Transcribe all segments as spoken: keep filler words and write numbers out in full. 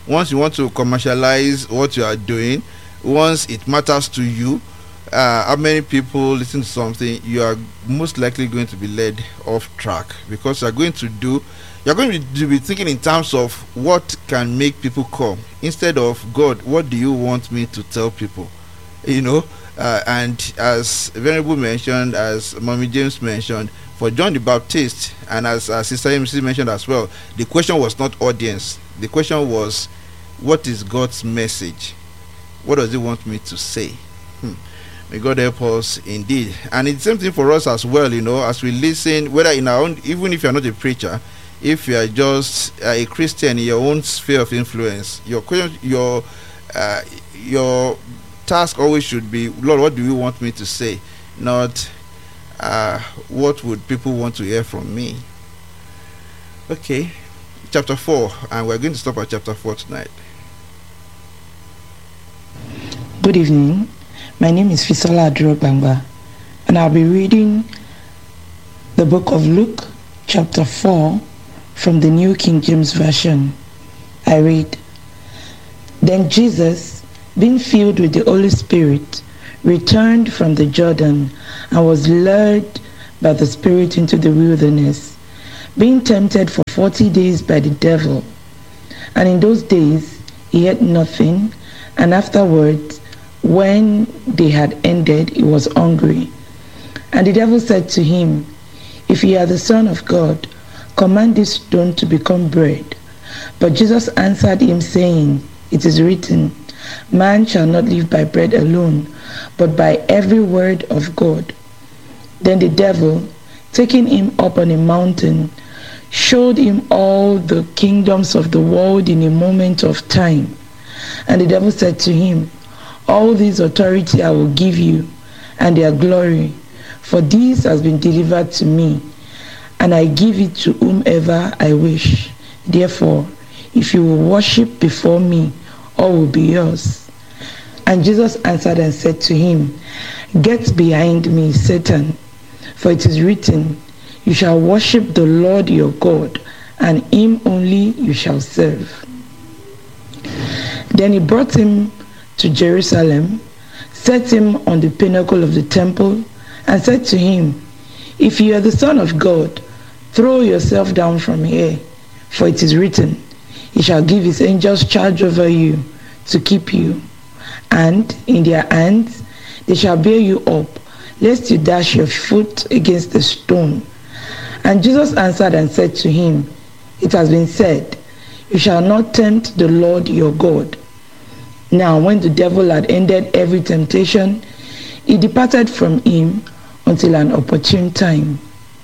once you want to commercialize what you are doing, once it matters to you, uh, how many people listen to something, you are most likely going to be led off track, because you are going to do you're going to be, to be thinking in terms of what can make people come, instead of, God, what do you want me to tell people? You know, uh, and as Venerable mentioned, as Mommy James mentioned, for John the Baptist, and as uh, Sister M C mentioned as well, the question was not audience. The question was, what is God's message? What does he want me to say? Hmm. May God help us indeed. And it's the same thing for us as well, you know, as we listen, whether in our own, even if you're not a preacher, if you are just uh, a Christian in your own sphere of influence, your your uh, your task always should be, Lord, what do you want me to say? Not uh, what would people want to hear from me? Okay, chapter four, and we're going to stop at chapter four tonight. Good evening. My name is Fisola Adurobangba, and I'll be reading the book of Luke, chapter four, from the New King James Version. I read, Then Jesus, being filled with the Holy Spirit, returned from the Jordan and was led by the Spirit into the wilderness, being tempted for forty days by the devil. And in those days he ate nothing, and afterwards, when they had ended, he was hungry. And the devil said to him, If you are the Son of God, command this stone to become bread. But Jesus answered him, saying, It is written, Man shall not live by bread alone, but by every word of God. Then the devil, taking him up on a mountain, showed him all the kingdoms of the world in a moment of time. And the devil said to him, All this authority I will give you, and their glory, for this has been delivered to me, and I give it to whomever I wish. Therefore, if you will worship before me, all will be yours. And Jesus answered and said to him, Get behind me, Satan, for it is written, You shall worship the Lord your God, and him only you shall serve. Then he brought him to Jerusalem, set him on the pinnacle of the temple, and said to him, If you are the Son of God, throw yourself down from here, for it is written, He shall give his angels charge over you, to keep you, and in their hands they shall bear you up, lest you dash your foot against a stone. And Jesus answered and said to him, It has been said, You shall not tempt the Lord your God. Now when the devil had ended every temptation, he departed from him until an opportune time.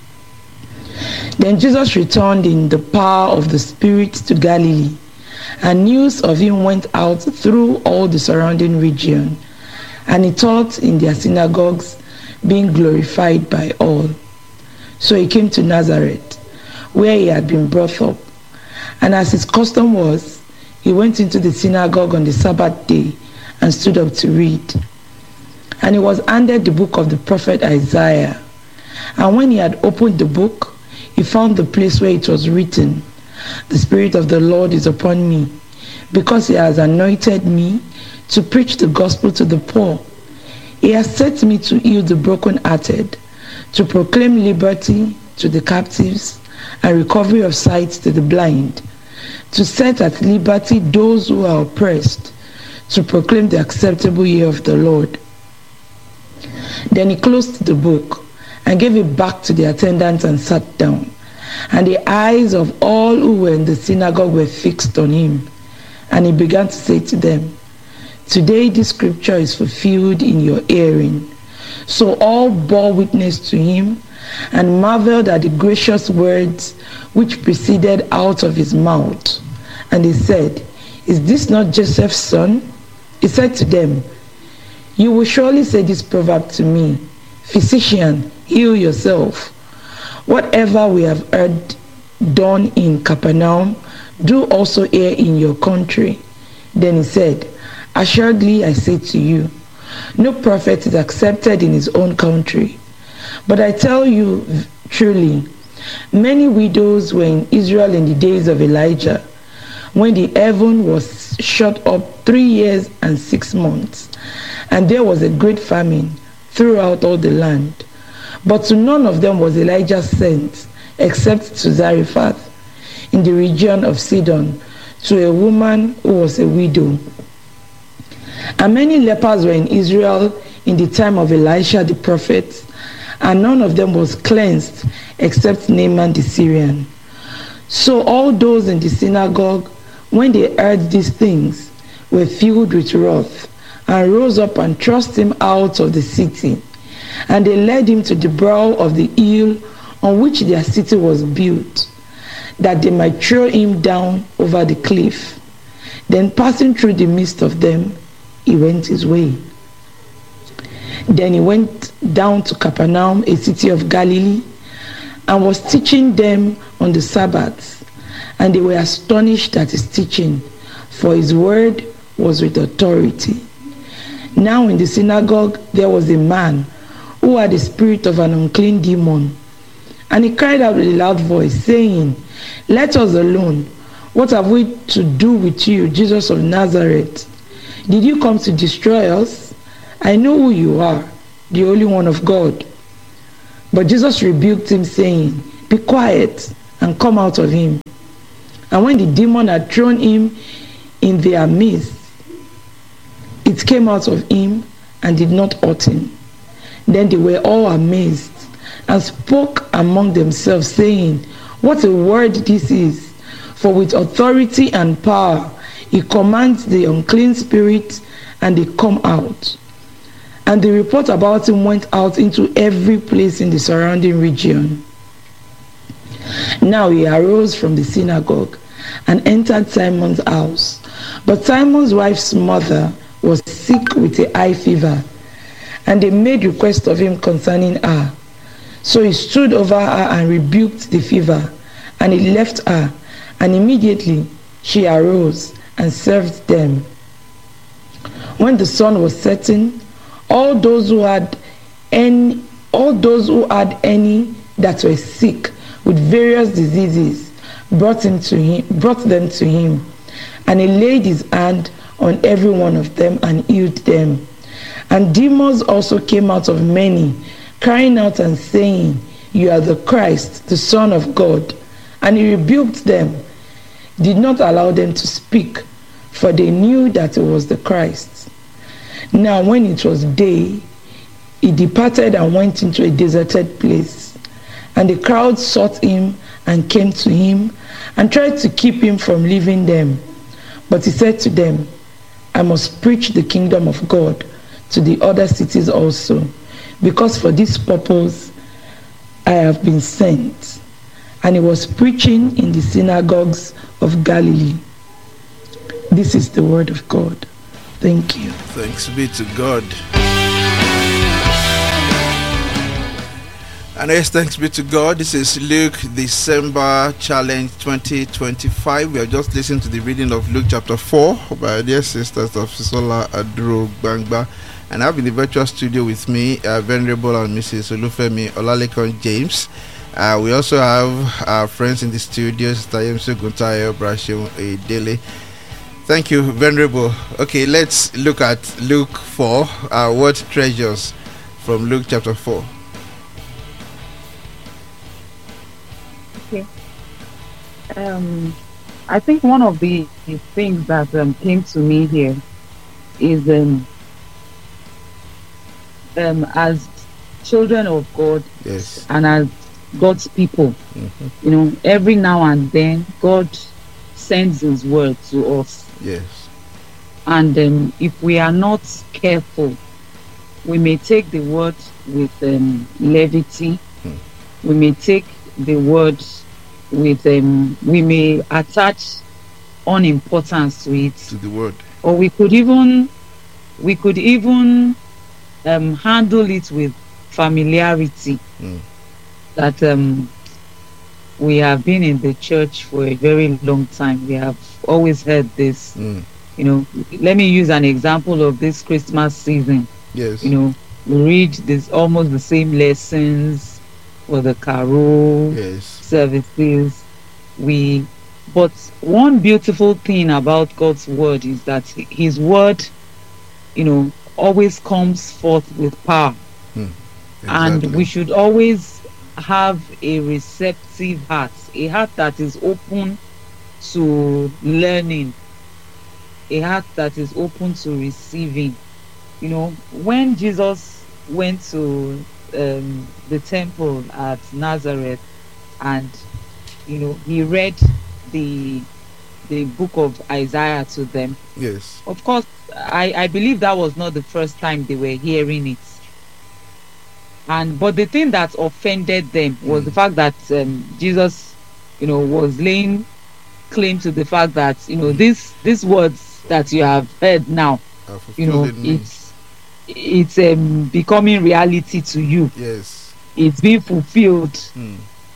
Then Jesus returned in the power of the Spirit to Galilee, and news of him went out through all the surrounding region, and he taught in their synagogues, being glorified by all. So he came to Nazareth, where he had been brought up, and as his custom was, he went into the synagogue on the Sabbath day and stood up to read. And he was handed the book of the prophet Isaiah. And when he had opened the book, he found the place where it was written, The Spirit of the Lord is upon me, because he has anointed me to preach the gospel to the poor. He has set me to heal the brokenhearted, to proclaim liberty to the captives, and recovery of sight to the blind, to set at liberty those who are oppressed, to proclaim the acceptable year of the Lord. Then he closed the book and gave it back to the attendants and sat down. And the eyes of all who were in the synagogue were fixed on him. And he began to say to them, Today this scripture is fulfilled in your hearing. So all bore witness to him and marveled at the gracious words which proceeded out of his mouth. And he said, Is this not Joseph's son? He said to them, You will surely say this proverb to me, Physician, heal yourself. Whatever we have heard done in Capernaum, do also here in your country. Then he said, Assuredly I say to you, no prophet is accepted in his own country. But I tell you truly, many widows were in Israel in the days of Elijah, when the heaven was shut up three years and six months, and there was a great famine throughout all the land. But to none of them was Elijah sent, except to Zarephath, in the region of Sidon, to a woman who was a widow. And many lepers were in Israel in the time of Elisha the prophet, and none of them was cleansed except Naaman the Syrian. So all those in the synagogue, when they heard these things, were filled with wrath, and rose up and thrust him out of the city. And they led him to the brow of the hill on which their city was built, that they might throw him down over the cliff. Then passing through the midst of them, he went his way. Then he went down to Capernaum, a city of Galilee, and was teaching them on the Sabbath. And they were astonished at his teaching, for his word was with authority. Now in the synagogue there was a man who had the spirit of an unclean demon. And he cried out with a loud voice, saying, "Let us alone. What have we to do with you, Jesus of Nazareth? Did you come to destroy us? I know who you are, the Holy One of God." But Jesus rebuked him, saying, "Be quiet, and come out of him." And when the demon had thrown him in their midst, it came out of him and did not hurt him. Then they were all amazed, and spoke among themselves, saying, "What a word this is! For with authority and power he commands the unclean spirits, and they come out." And the report about him went out into every place in the surrounding region. Now he arose from the synagogue and entered Simon's house. But Simon's wife's mother was sick with a high fever, and they made request of him concerning her. So he stood over her and rebuked the fever, and he left her, and immediately she arose and served them. When the sun was setting, all those who had any all those who had any that were sick with various diseases brought him to him brought them to him, and he laid his hand on every one of them and healed them. And demons also came out of many, crying out and saying, "You are the Christ, the Son of God." And he rebuked them, did not allow them to speak, for they knew that it was the Christ. Now when it was day, he departed and went into a deserted place. And the crowd sought him and came to him and tried to keep him from leaving them. But he said to them, "I must preach the kingdom of God to the other cities also, because for this purpose I have been sent." And he was preaching in the synagogues of Galilee. This is the word of God. Thank you. Thanks be to God. And yes, thanks be to God. This is Luke December Challenge twenty twenty-five. We are just listening to the reading of Luke chapter four by our dear sisters of Fisola Adro-Gbangba. And I have in the virtual studio with me uh, Venerable and Missus Olufemi Olalekan James. Uh, we also have our friends in the studio, Sister Yemse Guntayo Brashim Edele. Thank you, Venerable. Okay, let's look at Luke four. Uh, what treasures from Luke chapter four? Okay. Um, I think one of the things that um, came to me here is um, um, as children of God, yes, and as God's people, mm-hmm. you know, every now and then God sends His word to us. Yes. And um, if we are not careful, we may take the word with um, levity. Hmm. We may take the word with, um, we may attach unimportance to it. To the word. Or we could even, we could even um, handle it with familiarity. Hmm. That um, we have been in the church for a very long time. We have always heard this. Mm. You know, let me use an example of this Christmas season. Yes. You know, we read this almost the same lessons for the carol yes. services. We But one beautiful thing about God's word is that his word, you know, always comes forth with power. Hmm. And Exactly. we should always have a receptive heart, a heart that is open to learning, a heart that is open to receiving. You know, when Jesus went to um, the temple at Nazareth, and you know he read the the book of Isaiah to them, Yes. of course, I, I believe that was not the first time they were hearing it. And but the thing that offended them was Mm. the fact that um, Jesus, you know, was laying claim to the fact that, you know, this these words that you have heard now, I you fulfilled know, in me. it's it's um, becoming reality to you. Yes. It's being fulfilled Hmm.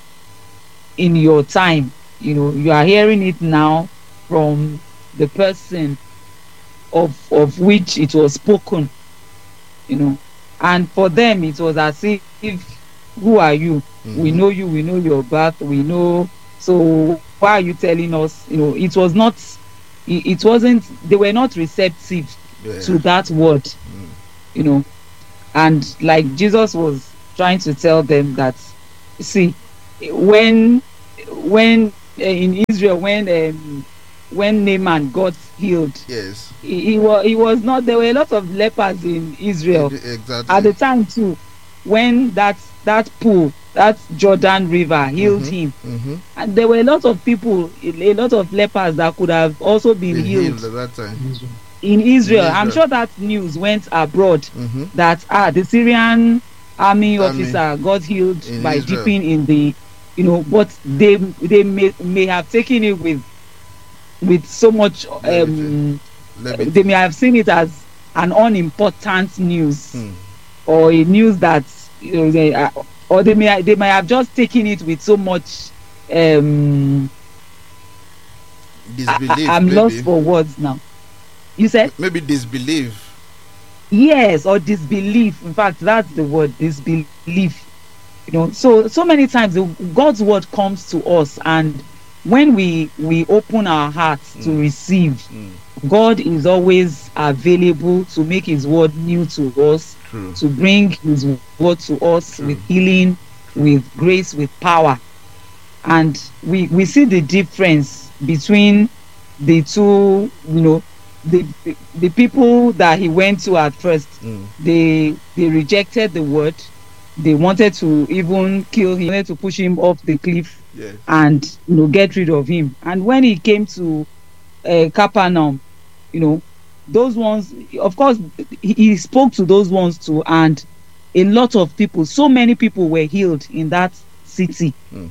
in your time. You know, you are hearing it now from the person of of which it was spoken. You know, and for them it was as if, who are you? We Mhm. know you, we know your birth, we know, so why are you telling us? You know, it was not, it, it wasn't, they were not receptive Yeah. to that word. Mm. You know, and like Jesus was trying to tell them that, see, when when uh, in Israel, when um, when Naaman got healed, Yes. he, he was he was not, there were a lot of lepers in Israel Ex- Exactly. at the time too, when that that pool, that Jordan River healed Mhm. him, Mhm. and there were a lot of people, a lot of lepers that could have also been Been healed healed at that time. in Israel. In I'm Israel. sure that news went abroad Mhm. that ah the Syrian army Army officer got healed in by Israel. dipping in the, you know, but they they may may have taken it with with so much um Levity. they may have seen it as an unimportant news, Hmm. or a news that, you know, they, uh, or they may they might have just taken it with so much um I, I, Disbelief, I'm maybe. lost for words now. You said Maybe disbelief. yes, or disbelief. In fact, that's the word, disbelief. You know, so so many times the, God's word comes to us, and when we we open our hearts to Mm. receive, Mm. God is always available to make his word new to us, True. to bring his word to us True. with healing, with grace, with power. And we we see the difference between the two, you know, the the, the people that he went to at first. Mm. They they rejected the word. They wanted to even kill him, wanted to push him off the cliff Yes. and, you know, get rid of him. And when he came to uh, Capernaum, you know, those ones, of course, he, he spoke to those ones too, and a lot of people, so many people were healed in that city. Mm.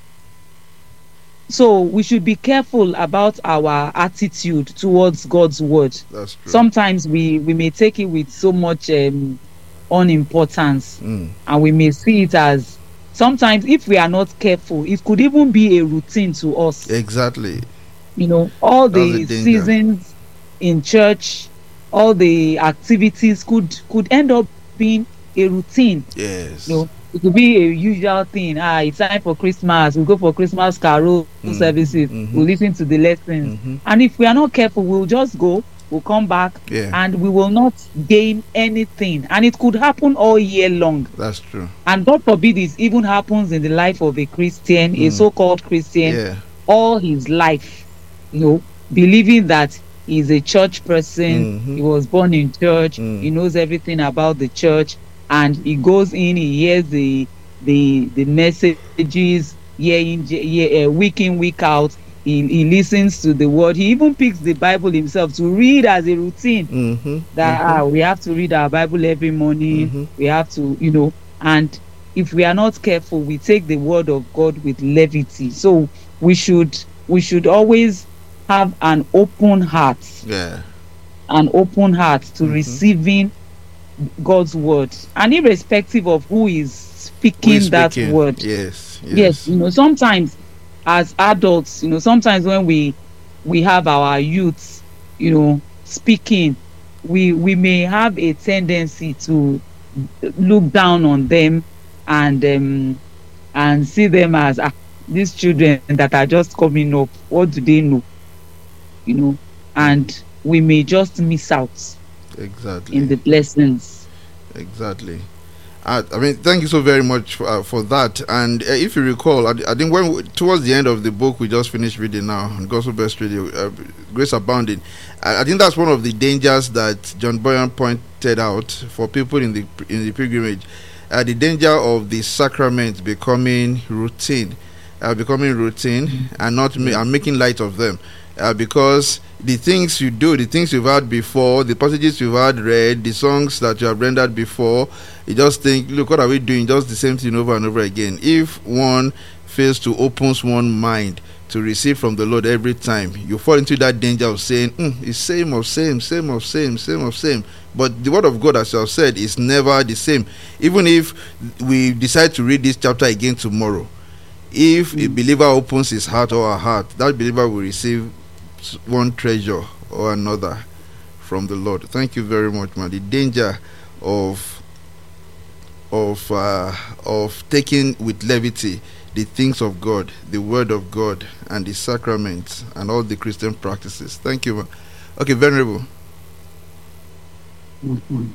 So we should be careful about our attitude towards God's word. That's true. Sometimes we we may take it with so much um, unimportance, Mm. and we may see it as, sometimes if we are not careful, it could even be a routine to us. Exactly. You know, all That's the the danger. seasons in church, all the activities could could end up being a routine. Yes. You know, it could be a usual thing. Ah, it's time for Christmas. We go for Christmas carol Mm. services. Mhm. We listen to the lessons, Mhm. and if we are not careful, we'll just go. We'll come back, Yeah. and we will not gain anything. And it could happen all year long. That's true. And God forbid it even happens in the life of a Christian, a Mm. so-called Christian, Yeah. all his life, you know, believing that he's a church person, Mhm. he was born in church, Mm. he knows everything about the church, and he goes in, he hears the the the messages year in year, uh, week in, week out. He, he listens to the word. He even picks the Bible himself to read as a routine. Mhm. That Mhm. ah, we have to read our Bible every morning. Mhm. We have to, you know, and if we are not careful, we take the word of God with levity. So we should we should always have an open heart, Yeah. an open heart to Mhm. receiving God's word, and irrespective of who is speaking, Who is that speaking? word. Yes. Yes. Yes, you know, sometimes as adults, you know, sometimes when we we have our youths, you know, speaking, we we may have a tendency to look down on them, and um and see them as, ah, these children that are just coming up, what do they know? You know, and we may just miss out Exactly. in the blessings. Exactly. Uh, I mean, thank you so very much for, uh, for that. And uh, if you recall, I, I think when we, towards the end of the book we just finished reading now on Gospel Best Radio, uh, Grace Abounding, I, I think that's one of the dangers that John Boyan pointed out for people in the in the pilgrimage. Uh, the danger of the sacrament becoming routine, uh, becoming routine, mm-hmm. and not ma- and making light of them. Uh, because the things you do, the things you've had before, the passages you've had read, the songs that you have rendered before, you just think, look, what are we doing? Just the same thing over and over again. If one fails to open one's mind to receive from the Lord every time, you fall into that danger of saying, mm, it's same of same, same of same, same of same. But the word of God, as you have said, is never the same. Even if we decide to read this chapter again tomorrow, if mm. a believer opens his heart or her heart, that believer will receive one treasure or another from the Lord. Thank you very much, man. The danger of of uh, of taking with levity the things of God, the word of God, and the sacraments and all the Christian practices. Thank you, man. Okay, Venerable. Mm-hmm.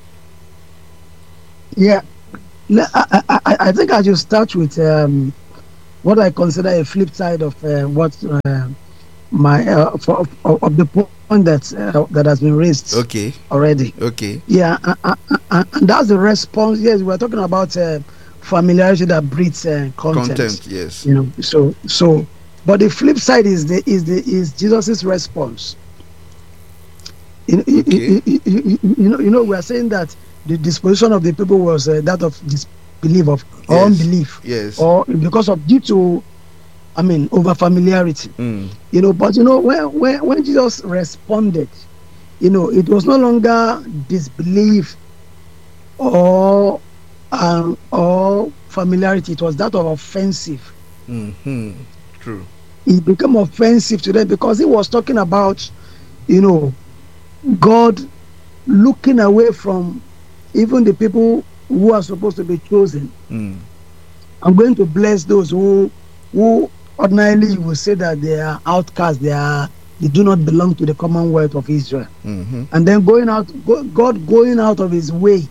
Yeah, I, I, I think I should start with um, what I consider a flip side of uh, what. Uh, my uh, for, of, of the point that uh, that has been raised okay already. Okay. Yeah, uh, uh, uh, and that's the response. Yes, we're talking about uh, familiarity that breeds uh, content. Content, yes. You know, so so, but the flip side is the is the is Jesus's response. You, okay. you, you, you, you know, you know, we are saying that the disposition of the people was uh, that of disbelief of or yes. unbelief, yes, or because of due to. I mean, over familiarity, mm. you know. But you know, when when when Jesus responded, you know, it was no longer disbelief or um, or familiarity. It was that of offensive. Mm-hmm. True. It became offensive to them because he was talking about, you know, God looking away from even the people who are supposed to be chosen. Mm. I'm going to bless those who who. Ordinarily, you will say that they are outcasts. They are they do not belong to the Commonwealth of Israel. Mm-hmm. And then going out, go, God going out of His way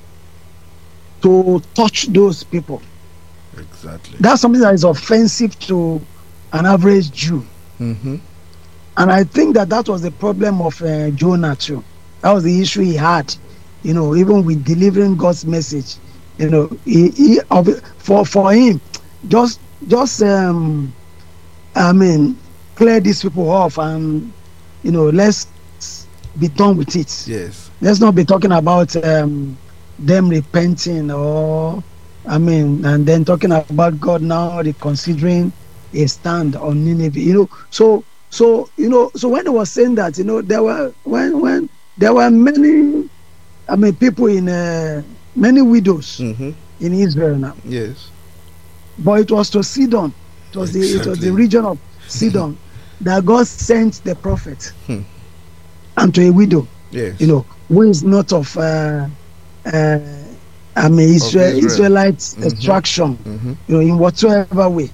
to touch those people. Exactly. That's something that is offensive to an average Jew. Mm-hmm. And I think that that was the problem of uh, Jonah too. That was the issue he had. You know, even with delivering God's message. You know, he, he for for him, just. Just, um, I mean, clear these people off and, you know, let's be done with it. Yes. Let's not be talking about um, them repenting or, I mean, and then talking about God now reconsidering a stand on Nineveh. You know, so, so, you know, so when they were saying that, you know, there were, when, when there were many, I mean, people in, uh, many widows mm-hmm. in Israel now. Yes. But it was to Sidon. It was exactly. the it was the region of Sidon that God sent the prophet hmm. and to a widow. Yes. You know, who is not of uh, uh, I mean Israel, Israel. Israelite mm-hmm. extraction. Mm-hmm. You know, in whatsoever way.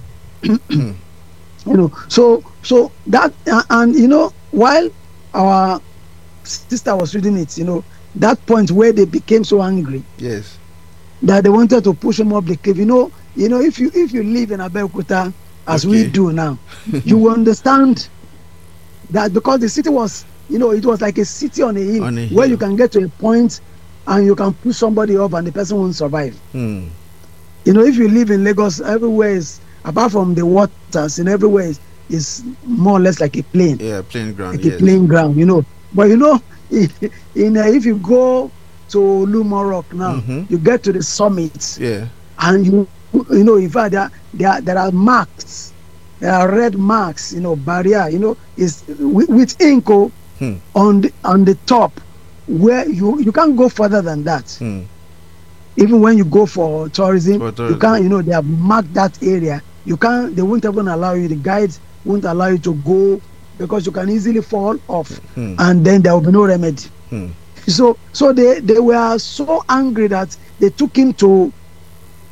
You know, so so that uh, and you know, while our sister was reading it, you know, that point where they became so angry. Yes. That they wanted to push him up the cliff. You know, you know, if you if you live in Abeokuta, as okay. we do now, you will understand that because the city was, you know, it was like a city on a hill, on a hill. Where you can get to a point and you can push somebody up and the person won't survive. Hmm. You know, if you live in Lagos, everywhere is, apart from the waters, and everywhere is, is more or less like a plain. Yeah, plain ground. Like yes. a plain ground, you know. But you know, in uh, if you go to Lumorok now, mm-hmm. you get to the summit, yeah, and you you know, in fact, there there there are marks, there are red marks, you know, barrier, you know, is with, with ink hmm. on the on the top, where you you can't go further than that. Hmm. Even when you go for tourism, for tourism, you can't, you know, they have marked that area. You can't, they won't even allow you. The guides won't allow you to go because you can easily fall off, hmm. and then there will be no remedy. Hmm. So, so they, they were so angry that they took him to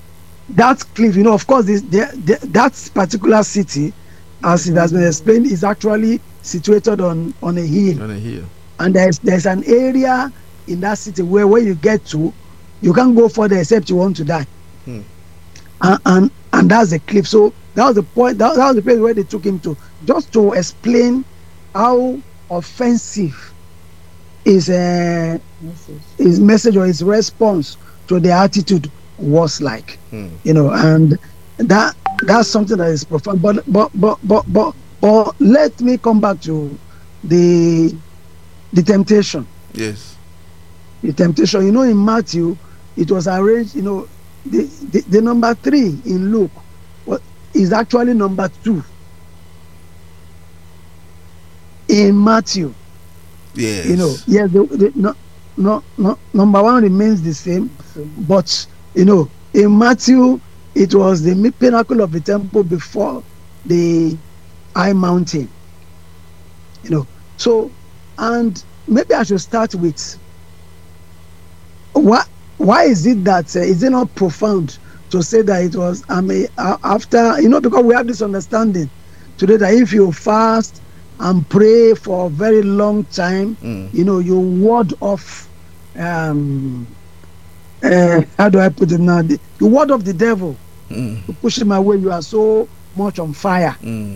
that cliff, you know, of course, this, the, the, that particular city, as it has been explained, is actually situated on, on a hill. On a hill. And there's there's an area in that city where when you get to, you can't go further except you want to die. Hmm. And, and and that's the cliff. So that was the point. That, that was the place where they took him to, just to explain how offensive his uh, Message. his message or his response to the attitude was like. Hmm. You know, and that that's something that is profound. But but but but but, but let me come back to the the temptation. Yes. The temptation. You know, in Matthew, it was arranged. You know, the the, the number three in Luke what is actually number two in Matthew. Yes. You know, yes, the, the, no, no, no, number one remains the same, but you know, in Matthew, it was the pinnacle of the temple before the high mountain. You know, so and maybe I should start with why why is it that uh, is it not profound to say that it was I mean uh, after, you know, because we have this understanding today that if you fast and pray for a very long time, Mm. you know, you ward off um uh, how do I put it now, the, you ward off the devil. Mm. You push him away, you are so much on fire. Mm.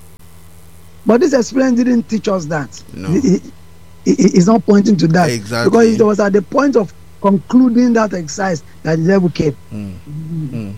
But this experience didn't teach us that. No. It, it, it- it's not pointing to that. Exactly. Because it was at the point of concluding that exercise that the devil came Mm. Mm.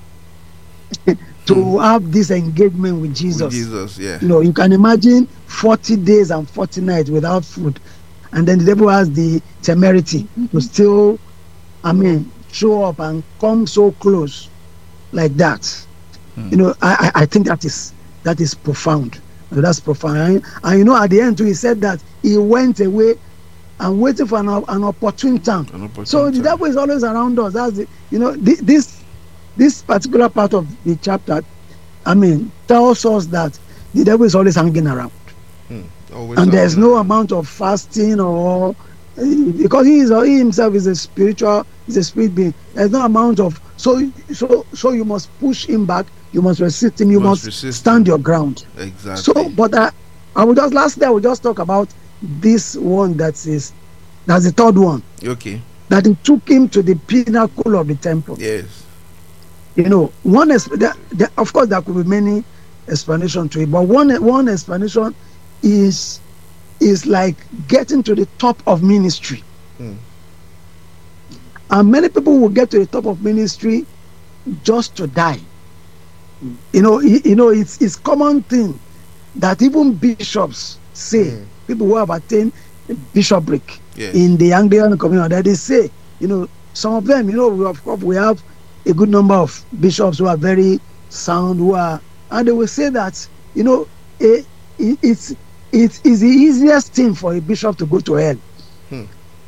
to have this engagement with Jesus. With Jesus, yeah. You know, you can imagine forty days and forty nights without food, and then the devil has the temerity to still, I mean, show up and come so close like that. Mm. You know, I, I I think that is that is profound. That's profound. And, and you know, at the end too, he said that he went away and waiting for an, an opportune time. An opportune So the time. devil is always around us. That's the, you know, thi- this this particular part of the chapter, I mean, tells us that the devil is always hanging around, Mm. Always and there's around. no amount of fasting or because he is he himself is a spiritual, is a spirit being. There's no amount of so so so you must push him back. You must resist him. You Must must, resist stand him. your ground. Exactly. So, but I, I will just lastly I will just talk about this one that is that's the third one, Okay. that he took him to the pinnacle of the temple. Yes. You know, one is there, there, of course there could be many explanations to it, but one one explanation is is like getting to the top of ministry. Mm. And many people will get to the top of ministry just to die. You know, you, you know, it's it's common thing that even bishops say, Mm. people who have attained bishopric Yes. in the Anglican community, that they say, you know, some of them, you know, we, of course we have a good number of bishops who are very sound, who are, and they will say that, you know, it, it, it's it is the easiest thing for a bishop to go to hell. Hmm.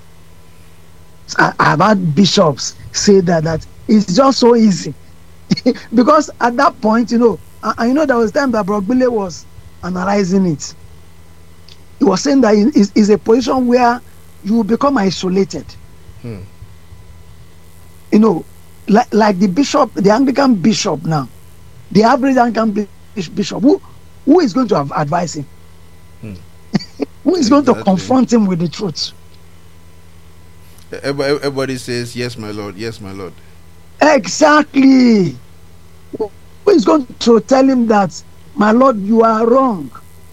I, I've had bishops say that that it's just so easy because at that point, you know, and, and you know there was time that Brogbile was analyzing it. He was saying that it is a position where you will become isolated. Hmm. You know, like like the bishop, the Anglican bishop now, the average Anglican bis- bishop, who who is going to have advise him? Hmm. Who is going to Exactly. confront him with the truth? Everybody, everybody says, yes, my Lord, yes, my Lord. Exactly. Who is going to tell him that, my Lord, you are wrong?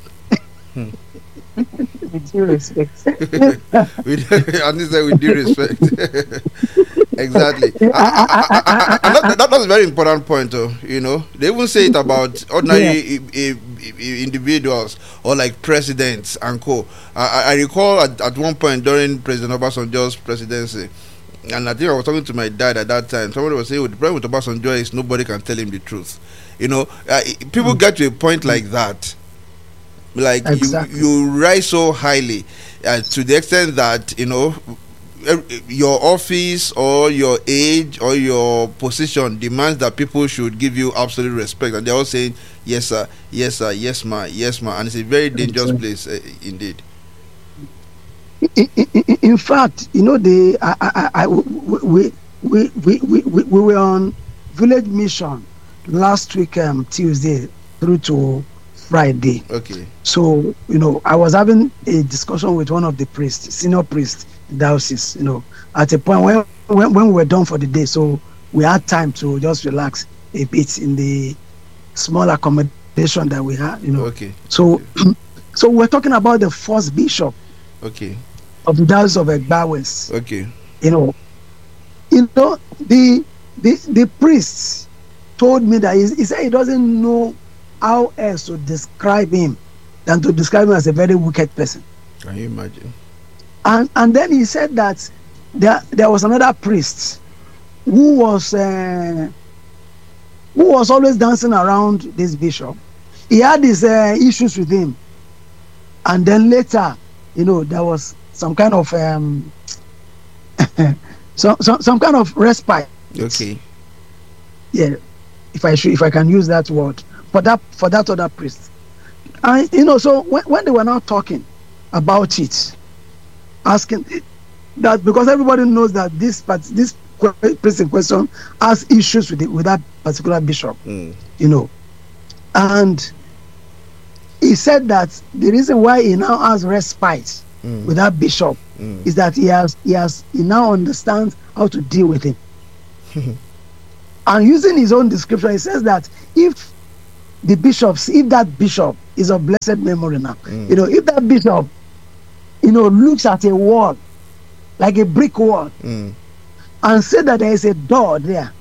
With due respect. With, and this with due respect. Exactly. I- I- I- I- and that, that, that's a very important point, though. You know, they even say it about ordinary i- i- i- individuals or like presidents and co. I, I- I recall at, at one point during President Obasanjo's presidency, and I think I was talking to my dad at that time. Somebody was saying, "Well, the problem with Obasanjo is nobody can tell him the truth." You know, uh, people get to a point like that. Like Exactly. you, you rise so highly uh, to the extent that you know ev- your office or your age or your position demands that people should give you absolute respect, and they're all saying yes sir, yes sir, yes ma, yes ma, and it's a very dangerous Exactly. place uh, indeed. in, in, in fact, you know, the I, I, I, we, we, we, we, we, we were on village mission last week, um, Tuesday through to Friday. Okay. So, you know, I was having a discussion with one of the priests, senior priest in diocese, you know, at a point when, when, when we were done for the day. So we had time to just relax a bit in the small accommodation that we had, you know. Okay. So, okay. so we're talking about the first bishop. Okay. Of the Diocese of Egba West. Okay. You know, you know, the the the priest told me that he, he said he doesn't know how else to describe him than to describe him as a very wicked person. Can you imagine? And and then he said that there there was another priest who was uh, who was always dancing around this bishop. He had his uh, issues with him, and then later, you know, there was some kind of um, some, some some kind of respite. Okay. Yeah, if I should, if I can use that word for that for that other priest, and you know, so when, when they were now talking about it, asking that because everybody knows that this part this priest in question has issues with it with that particular bishop, mm. you know, and he said that the reason why he now has respite mm. with that bishop mm. is that he has he has he now understands how to deal with him. And using his own description, he says that if the bishops, if that bishop is of blessed memory now, mm. you know, if that bishop, you know, looks at a wall, like a brick wall, mm. and say that there is a door there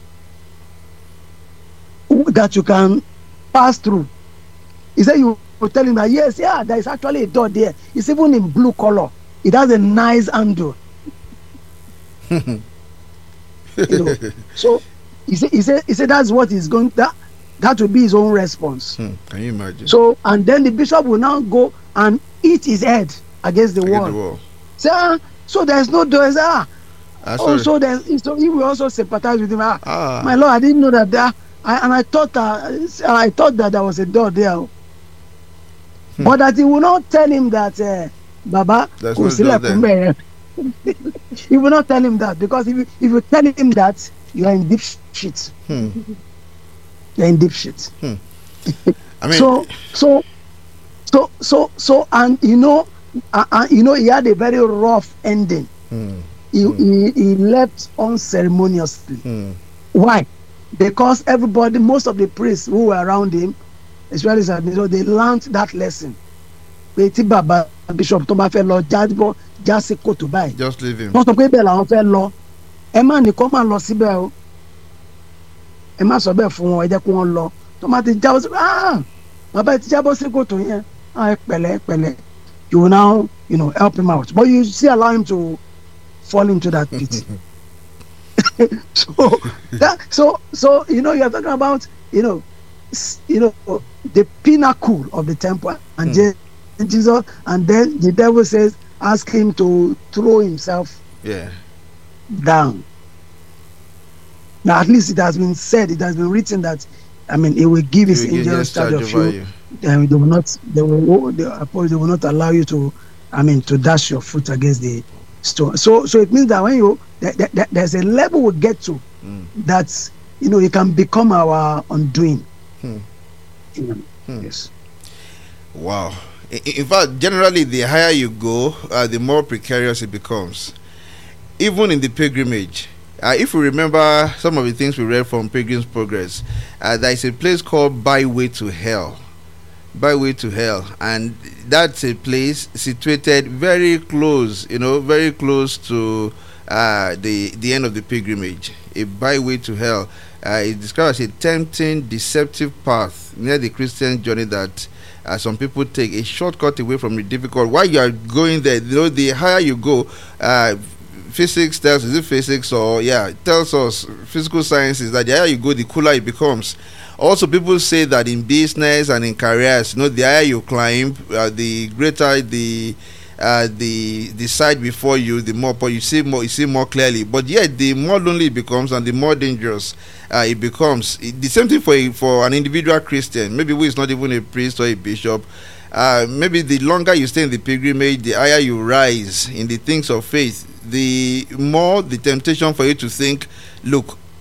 that you can pass through, he said you will tell him that yes, yeah, there is actually a door there. It's even in blue color. It has a nice handle. You know, so he said, he said, he said that's what he's going. That that will be his own response. Hmm. Can you imagine? So and then the bishop will now go and hit his head against the against wall. The wall. So, ah, so there's no door. He said, ah, ah also there's so he will also sympathize with him. Ah, ah. My lord, I didn't know that there. I, and I thought that uh, I thought that there was a door there. Hmm. But that he will not tell him that uh, Baba no he will not tell him that, because if you, if you tell him that, you are in deep shit. Hmm. You are in deep shit. Hmm. I mean, so so so so so and you know uh, uh, you know he had a very rough ending. Hmm. He, hmm. he he left unceremoniously. Hmm. Why? Because everybody, most of the priests who were around him, especially so they learned that lesson. Baba Bishop tó bá fẹ́ lọ jábọ́ jásí kòtò báyìí. Just leave him. wọ́n sọ pé bẹ́ẹ̀ làwọn fẹ́ lọ. Ẹ má ní kó máa lọ síbẹ̀ o. Ẹ má sọ bẹ́ẹ̀ fún wọn, ẹ jẹ́ kó wọ́n lọ. Tó má ti jábọ́ sí ah bàbá ti jábọ́ sí kòtò yẹn. Ah pẹ̀lẹ́ pẹ̀lẹ́. You will now, you know, help him out. But you still allow him to fall into that pit. so that so so you know, you're talking about, you know, you know, the pinnacle of the temple, and mm. Jesus, and then the devil says, ask him to throw himself yeah down. Now at least it has been said, it has been written that, I mean, he will give his angels charge of you, you. And they will not they will they, they will not allow you to, I mean, to dash your foot against the stone. So so it means that when you that, that, that there's a level we get to mm. that, you know, it can become our undoing. Hmm. You know, hmm. Yes. Wow. In, in fact, generally, the higher you go, uh, the more precarious it becomes. Even in the pilgrimage, uh, if we remember some of the things we read from Pilgrim's Progress, uh, there is a place called Byway to Hell. Byway to Hell, and that's a place situated very close, you know, very close to uh, the the end of the pilgrimage. A byway to hell. Uh, is described as a tempting, deceptive path near the Christian journey that uh, some people take, a shortcut away from the difficult. While you are going there, you know, the higher you go, uh, physics tells, is it physics or yeah, it tells us, physical sciences, that the higher you go, the cooler it becomes. Also, people say that in business and in careers, you know, the higher you climb, uh, the greater the uh, the the side before you, the more you see more, you see more clearly. But yet, the more lonely it becomes and the more dangerous uh, it becomes. It, the same thing for a, for an individual Christian, maybe who is not even a priest or a bishop. Uh, maybe the longer you stay in the pilgrimage, the higher you rise in the things of faith, the more the temptation for you to think, look,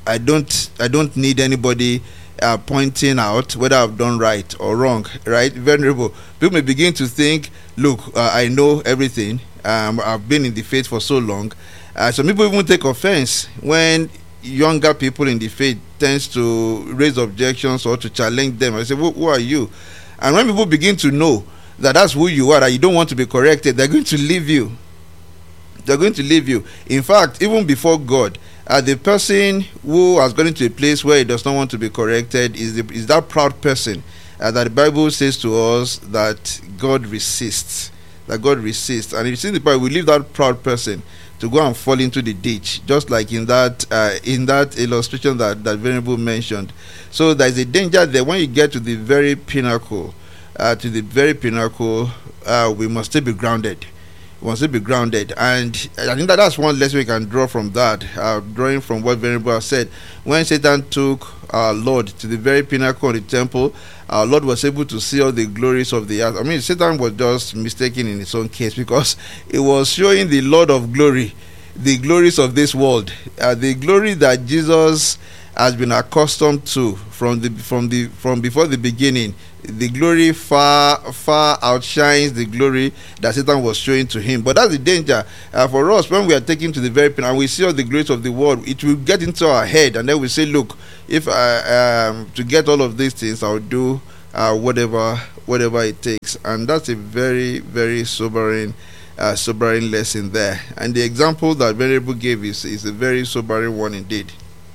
I don't I don't need anybody uh, pointing out whether I've done right or wrong, right? Venerable, people may begin to think, look, uh, I know everything. Um, I've been in the faith for so long. Uh, some people even take offense when younger people in the faith tends to raise objections or to challenge them. I say, who, who are you? And when people begin to know that that's who you are, that you don't want to be corrected, they're going to leave you. They're going to leave you. In fact, even before God, uh, the person who has gotten to a place where he does not want to be corrected is the, is that proud person uh, that the Bible says to us that God resists. That God resists. And if you see the Bible, we leave that proud person to go and fall into the ditch, just like in that uh, in that illustration that that Venerable mentioned. So there is a danger there when you get to the very pinnacle. Uh, to the very pinnacle, uh, we must still be grounded. We must still be grounded, and I think that that's one lesson we can draw from that. Uh, drawing from what Venerable has said, when Satan took our Lord to the very pinnacle of the temple, our Lord was able to see all the glories of the earth. I mean, Satan was just mistaken in his own case, because it was showing the Lord of glory, the glories of this world, uh, the glory that Jesus has been accustomed to from the from the from before the beginning. The glory far far outshines the glory that Satan was showing to him. But that's the danger uh, for us when we are taken to the very pinnacle and we see all the glories of the world. It will get into our head, and then we say, look, if I um, to get all of these things, I'll do uh, whatever whatever it takes. And that's a very very sobering uh, sobering lesson there. And the example that Venerable gave is is a very sobering one indeed.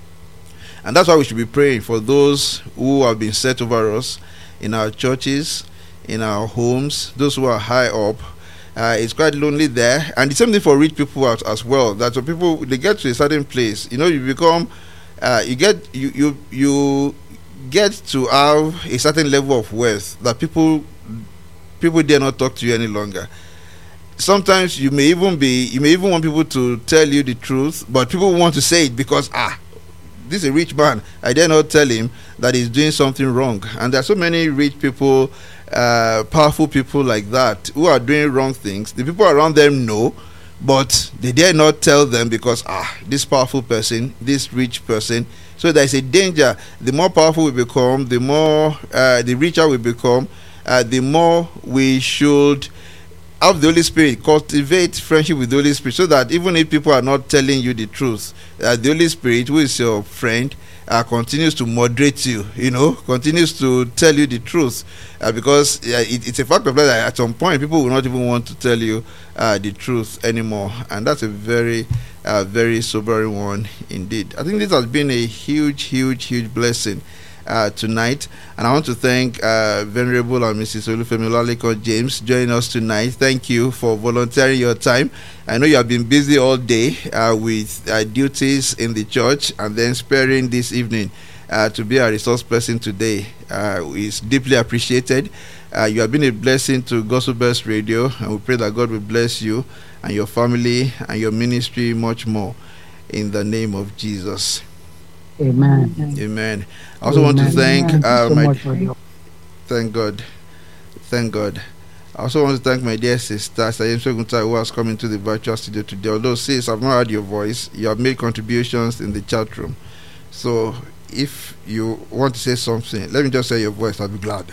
And that's why we should be praying for those who have been set over us in our churches, in our homes, those who are high up. Uh, it's quite lonely there. And the same thing for rich people out as well. That when people, they get to a certain place, you know, you become, uh, you get, you, you, you get to have a certain level of wealth that people, people dare not talk to you any longer. Sometimes you may even be, you may even want people to tell you the truth, but people want to say it because, ah, this is a rich man, I dare not tell him that he's doing something wrong. And there are so many rich people, uh, powerful people like that, who are doing wrong things. The people around them know, but they dare not tell them because, ah, this powerful person, this rich person. So there's a danger. The more powerful we become, the more, uh, the richer we become, uh, the more we should have the Holy Spirit, cultivate friendship with the Holy Spirit, so that even if people are not telling you the truth, uh, the Holy Spirit, who is your friend, uh, continues to moderate you, you know, continues to tell you the truth, uh, because uh, it, it's a fact of life that at some point people will not even want to tell you uh, the truth anymore. And that's a very, uh, very sobering one indeed. I think this has been a huge, huge, huge blessing Uh, tonight, and I want to thank uh, Venerable and Missus Olufemi Olaleko James joining us tonight. Thank you for volunteering your time. I know you have been busy all day uh, with uh, duties in the church, and then sparing this evening uh, to be a resource person today uh, is deeply appreciated. Uh, you have been a blessing to Gospel Bells Radio, and we pray that God will bless you and your family and your ministry much more in the name of Jesus. Amen. Amen. I also Amen. want to thank uh, so my thank God, thank God. I also want to thank my dear sister Sayem Segunta, who has come into the virtual studio today. Although sis, I've not heard your voice, you have made contributions in the chat room. So if you want to say something, let me just say your voice. I'll be glad.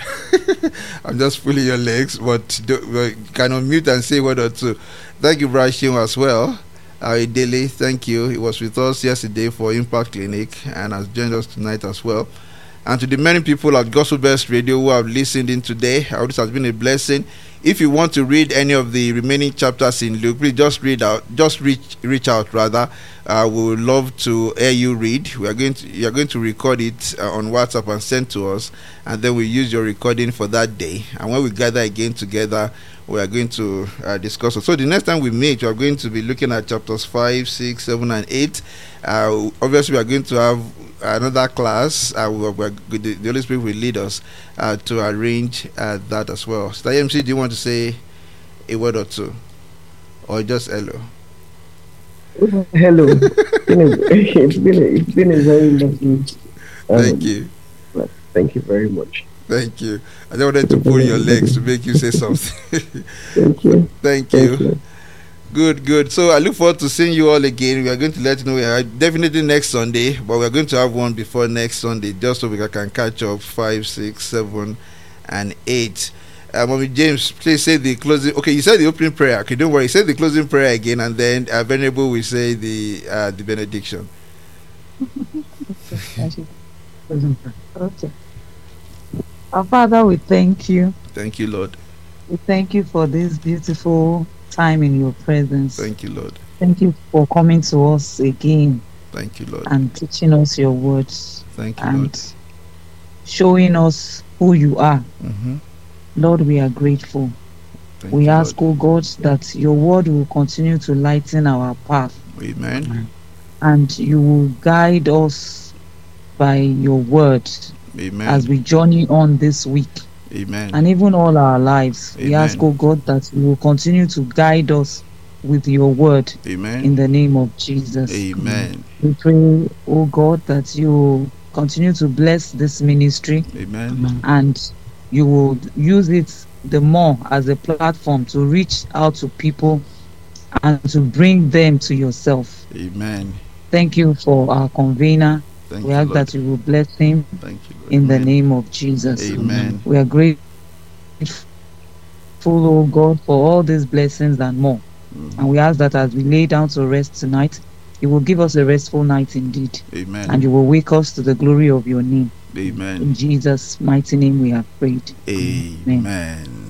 I'm just pulling your legs, but do, well, can unmute and say one or two. Thank you, Brashim, as well. Uh, Daily, thank you. He was with us yesterday for Impact Clinic and has joined us tonight as well. And to the many people at Gospel Bells Radio who have listened in today, I hope this has been a blessing. If you want to read any of the remaining chapters in Luke, please just read out, just reach reach out rather. Uh, we would love to hear you read. We are going to you are going to record it uh, on WhatsApp and send to us, and then we use your recording for that day. And when we gather again together, we are going to uh, discuss it. So the next time we meet, we are going to be looking at chapters five, six, seven, and eight. Uh, obviously, we are going to have another class. Uh, we are, we are, the, the Holy Spirit will lead us uh, to arrange uh, that as well. So, M C, do you want to say a word or two, or just hello? Hello. it's been a, it's been a very lovely. Um, thank you. Thank you very much. Thank you. I just wanted to pull your legs to make you say something. Thank you. Thank you. Thank you. Good, good. So I look forward to seeing you all again. We are going to let you know we are definitely next Sunday, but we are going to have one before next Sunday, just so we can catch up five, six, seven, and eight. Uh, Mommy James, please say the closing. Okay, you said the opening prayer. Okay, don't worry. Say the closing prayer again, and then uh, Venerable will say the uh, the benediction. Okay. Our Father, we thank you. Thank you, Lord. We thank you for this beautiful time in your presence. Thank you, Lord. Thank you for coming to us again Thank you, Lord. and teaching us your words Thank you, and Lord. showing us who you are. Mm-hmm. Lord, we are grateful. Thank we you, ask, Lord. O God, that your word will continue to lighten our path Amen. and you will guide us by your word Amen. as we journey on this week Amen. and even all our lives. We Amen. ask, O God, that you will continue to guide us with your word Amen. in the name of Jesus. Amen. We pray, O God, that you will continue to bless this ministry Amen. and you will use it the more as a platform to reach out to people and to bring them to yourself. Amen. Thank you for our convener. Thank We you, ask Lord. that you will bless him Thank you, Lord. in the Amen. name of Jesus. Amen. We are grateful, O God, for all these blessings and more. Mhm. And we ask that as we lay down to rest tonight, you will give us a restful night indeed. Amen. And you will wake us to the glory of your name. Amen. In Jesus' mighty name we have prayed. Amen.